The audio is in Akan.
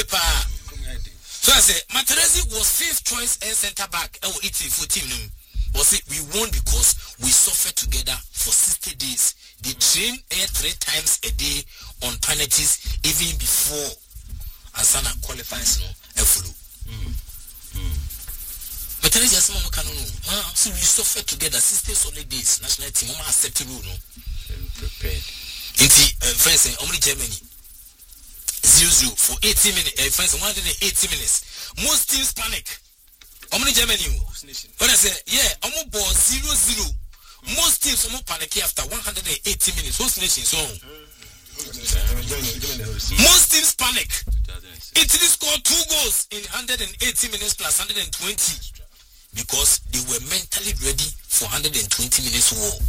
pa. So I said, Materazzi was 5th choice and center back. And we eat for team. But see, we won because we suffered together for 60 days. They train 3 times a day on penalties, even before Asana qualifies. Follow. Materazzi has some canon. So we suffered together 60 solid days. National team, Mama accepted rule. Prepared. In the France and only Germany 0-0 for 80 minutes. France 180 minutes. Most teams panic. Only Germany. When I say almost ball 0-0. Most teams panic after 180 minutes. Host nation so. Most teams panic. Italy scored 2 goals in 180 minutes plus 120 because they were mentally ready for 120 minutes war.